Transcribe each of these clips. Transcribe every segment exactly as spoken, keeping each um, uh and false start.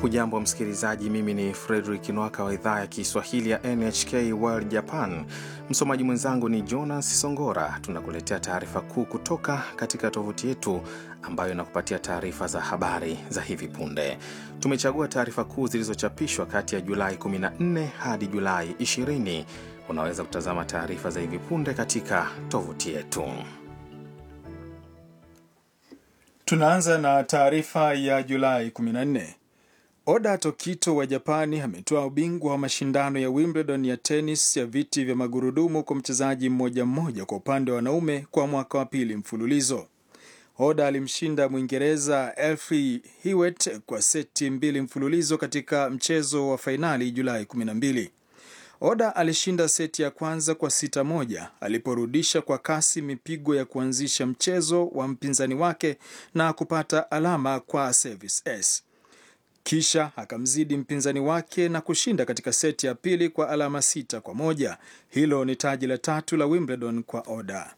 Hujambo msikilizaji, mimi ni Frederick Nwaka wa idhaa ya Kiswahili ya N H K World Japan. Msomaji mwenzangu ni Jonas Songora. Tunakuletea taarifa kuu kutoka katika tovuti yetu ambayo inakupatia taarifa za habari za hivi punde. Tumechagua taarifa kuu zilizochapishwa kati ya Julai kumi na nne hadi Julai ishirini. Unaweza kutazama taarifa za hivi punde katika tovuti yetu. Tunaanza na taarifa ya Julai kumi na nne. Oda Tokito wa Japani ametoa ubingwa wa mashindano ya Wimbledon ya tennis ya viti vya magurudumu kwa mchezaji mmoja mmoja kwa upande wa wanaume kwa mwaka wa pili mfululizo. Oda alimshinda Mwingereza Elfie Hewitt kwa seti mbili mfululizo katika mchezo wa fainali Julai kumi na mbili. Oda alishinda seti ya kwanza kwa sita moja aliporudisha kwa kasi mipigo ya kuanzisha mchezo wa mpinzani wake na kupata alama kwa service S. Kisha akamzidi mpinzani wake na kushinda katika seti ya pili kwa alama sita kwa moja. Hilo ni taji la tatu la Wimbledon kwa Oda.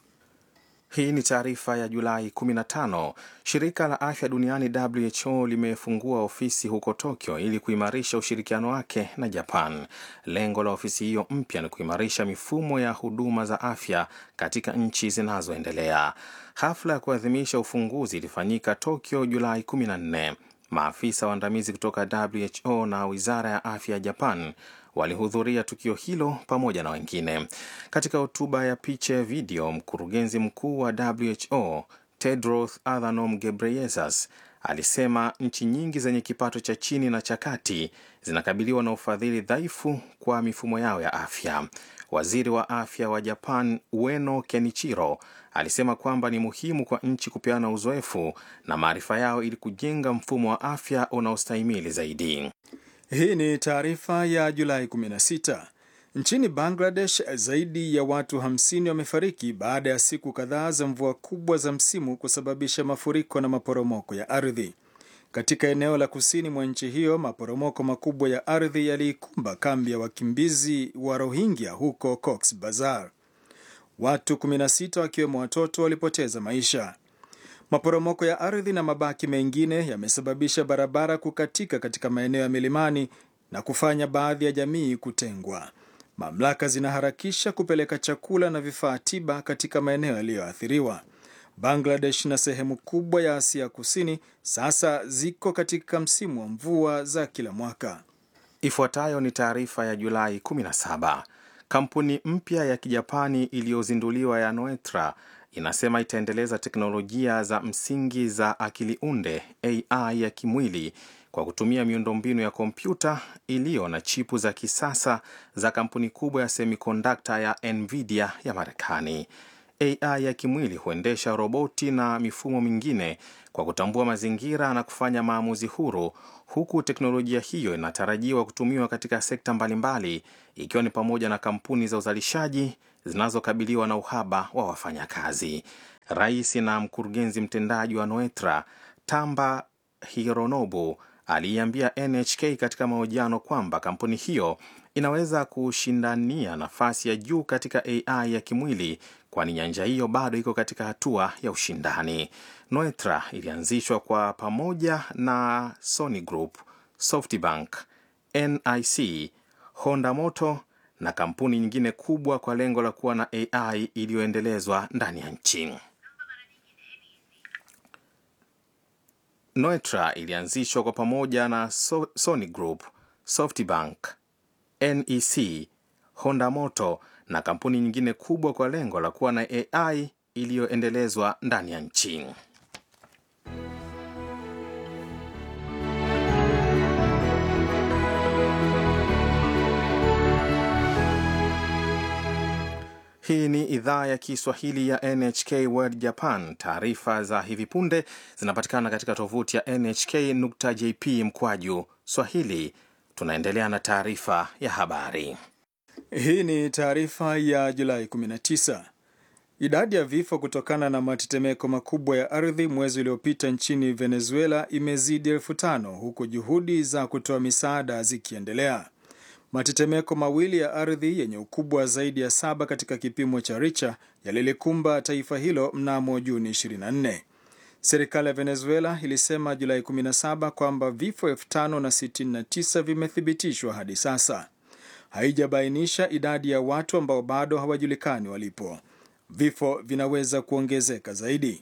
Hii ni taarifa ya Julai kumi na tano. Shirika la Afya Duniani W H O limefungua ofisi huko Tokyo ili kuimarisha ushirikiano wake na Japan. Lengo la ofisi hiyo mpya ni kuimarisha mifumo ya huduma za afya katika nchi zinazoendelea. Hafla ya kuadhimisha ufunguzi ilifanyika Tokyo Julai kumi na nne. Maafisa waandamizi kutoka W H O na Wizara ya Afya ya Japan walihudhuria tukio hilo pamoja na wengine. Katika hotuba ya picha ya video, mkurugenzi mkuu wa W H O Tedros Adhanom Ghebreyesus alisema nchi nyingi zenye kipato cha chini na cha kati zinakabiliwa na ufadhili dhaifu kwa mifumo yao ya afya. Waziri wa afya wa Japan Ueno Kenichiro alisema kwamba ni muhimu kwa nchi kupeana uzoefu na maarifa yao ili kujenga mfumo wa afya unaostahimili zaidi. Hii ni taarifa ya Julai kumi na sita. Nchini Bangladesh, zaidi ya watu hamsini wamefariki baada ya siku kadhaa za mvua kubwa za msimu kusababisha mafuriko na maporomoko ya ardhi. Katika eneo la kusini mwa nchi hiyo, maporomoko makubwa ya ardhi yaliikumba kambi ya wakimbizi wa Rohingya huko Cox's Bazar. Watu kumi na sita wakiwemo watoto walipoteza maisha. Maporomoko ya ardhi na mabaki mengine yamesababisha barabara kukatika katika maeneo ya milimani na kufanya baadhi ya jamii kutengwa. Mamlaka zinaharakisha kupeleka chakula na vifaa tiba katika maeneo yaliyoathiriwa. Bangladesh na sehemu kubwa ya Asia Kusini sasa ziko katika msimu wa mvua za kila mwaka. Ifuatayo ni taarifa ya Julai kumi na saba. Kampuni mpya ya Kijapani iliyozinduliwa ya Noetra inasema itaendeleza teknolojia za msingi za akili unde A I ya kimwili kwa kutumia miundombinu ya kompyuta iliyo na chipu za kisasa za kampuni kubwa ya semiconductor ya Nvidia ya Marekani. A I ya kimwili huendesha roboti na mifumo mingine kwa kutambua mazingira na kufanya maamuzi huru, huku teknolojia hiyo inatarajiwa kutumiwa katika sekta mbalimbali ikiwa ni pamoja na kampuni za uzalishaji zinazokabiliwa na uhaba wa wafanyakazi. Rais na mkurugenzi mtendaji wa Noetra, Tamba Hironobu, aliambia N H K katika mahojiano kwamba kampuni hiyo inaweza kushindania nafasi ya juu katika A I ya kimwili, kwani nyanja hiyo bado iko katika hatua ya ushindani. Noetra ilianzishwa kwa pamoja na Sony Group, SoftBank, N I C, Honda Motor na kampuni nyingine kubwa kwa lengo la kuwa na A I iliyoendelezwa ndani ya nchi. Noetra ilianzishwa kwa pamoja na so Sony Group, SoftBank, N E C, Honda Motor na kampuni nyingine kubwa kwa lengo la kuwa na A I iliyoendelezwa ndani ya nchi. Hii ni idhaa ya Kiswahili ya N H K World Japan. Taarifa za hivi punde zinapatikana katika tovuti ya N H K nukta J P mkwaju Swahili. Tunaendelea na taarifa ya habari. Hii ni taarifa ya Julai kumi na tisa. Idadi ya vifo kutokana na matetemeko makubwa ya ardhi mwezi uliopita nchini Venezuela imezidi elfu tano huku juhudi za kutoa misaada zikiendelea. Matetemeko mawili ya ardhi yenye ukubwa zaidi ya saba katika kipimo cha Richter yalilikumba taifa hilo mnamo Juni ishirini na nne. Serikali ya Venezuela ilisema Julai kumi na saba kwamba vifo elfu tano na sitini na tisa vimethibitishwa hadi sasa. Haijabainisha idadi ya watu ambao bado hawajulikani walipo. Vifo vinaweza kuongezeka zaidi.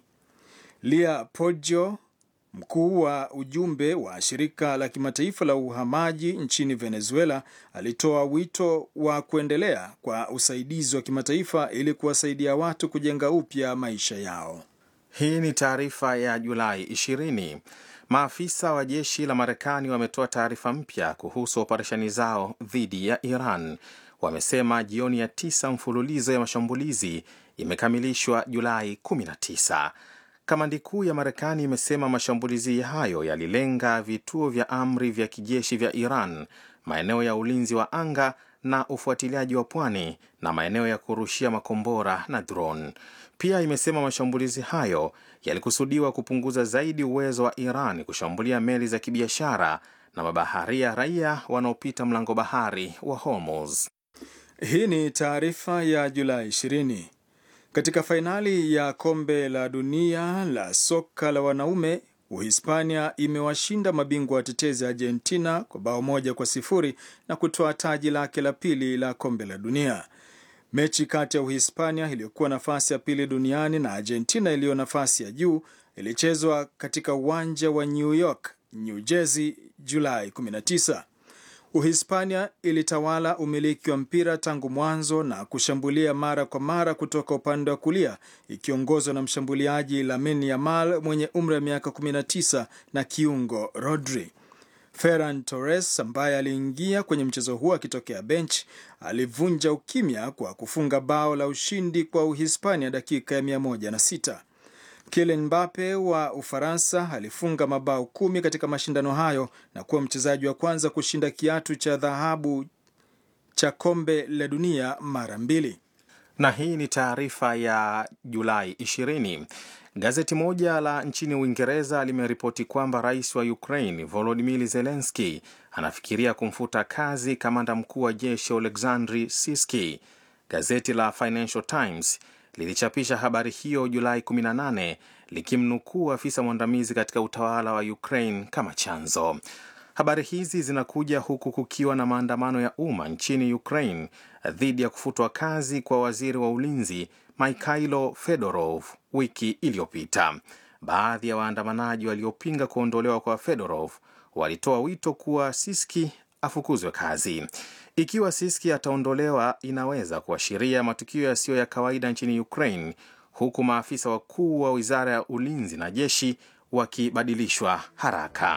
Lia Poggio, mkuu wa ujumbe wa shirika la kimataifa la uhamaji nchini Venezuela, alitoa wito wa kuendelea kwa usaidizi wa kimataifa ili kuwasaidia watu kujenga upya maisha yao. Hii ni taarifa ya Julai ishirini. Maafisa wa jeshi la Marekani wametoa taarifa mpya kuhusu operesheni zao dhidi ya Iran. Wamesema jioni ya tisa mfululizo ya mashambulizi imekamilishwa Julai kumi na tisa. Kamandi kuu ya Marekani imesema mashambulizi hayo yalilenga vituo vya amri vya kijeshi vya Iran, maeneo ya ulinzi wa anga na ufuatiliaji wa pwani na maeneo ya kurushia makombora na drone. Pia imesema mashambulizi hayo yalikusudiwa kupunguza zaidi uwezo wa Iran kushambulia meli za kibiashara na mabaharia raia wanaopita mlango bahari wa Hormuz. Hii ni taarifa ya Julai ishirini. Katika fainali ya kombe la dunia la soka la wanaume, Uhispania imewashinda mabingwa watetezi Argentina kwa bao moja kwa sifuri na kutoa taji lake la pili la kombe la dunia. Mechi kati ya Uhispania iliyokuwa nafasi ya pili duniani na Argentina iliyo nafasi ya juu ilichezwa katika uwanja wa New York, New Jersey, Julai kumi na tisa. Uhispania ilitawala umiliki wa mpira tangu mwanzo na kushambulia mara kwa mara kutoka upande wa kulia, ikiongozwa na mshambuliaji Lamine Yamal mwenye umri wa miaka kumi na tisa na kiungo Rodri. Ferran Torres ambaye aliingia kwenye mchezo huo akitokea bench alivunja ukimya kwa kufunga bao la ushindi kwa Uhispania dakika ya mia moja na sita. Kylian Mbappe wa Ufaransa alifunga mabao kumi katika mashindano hayo na kuwa mchezaji wa kwanza kushinda kiatu cha dhahabu cha kombe la dunia mara mbili. Na hii ni taarifa ya Julai ishirini. Gazeti moja la nchini Uingereza limeripoti kwamba rais wa Ukraine Volodymyr Zelensky anafikiria kumfuta kazi kamanda mkuu wa jeshi Oleksandr Syrskyi. Gazeti la Financial Times lilichapisha habari hiyo Julai kumi na nane likimnukuu afisa mwandamizi katika utawala wa Ukraine kama chanzo. Habari hizi zinakuja huku kukiwa na maandamano ya umma nchini Ukraine dhidi ya kufutwa kazi kwa waziri wa ulinzi Mikhailo Fedorov wiki iliyopita. Baadhi ya waandamanaji waliopinga kuondolewa kwa Fedorov walitoa wito kuwa Syrskyi afukuzwe kazi. Ikiwa Syrskyi ataondolewa, inaweza kuashiria matukio yasiyo ya kawaida nchini Ukraine, huku maafisa wakuu wa wizara ya ulinzi na jeshi wakibadilishwa haraka.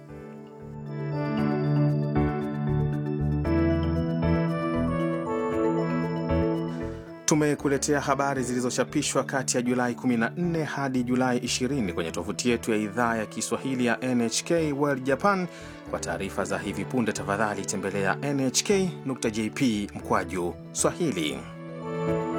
Tumekuletea habari zilizochapishwa kati ya Julai kumi na nne hadi Julai ishirini kwenye tovuti yetu ya idhaa ya Kiswahili ya N H K World Japan. Kwa taarifa za hivi punde, tafadhali tembelea N H K dot J P mkwaju Swahili.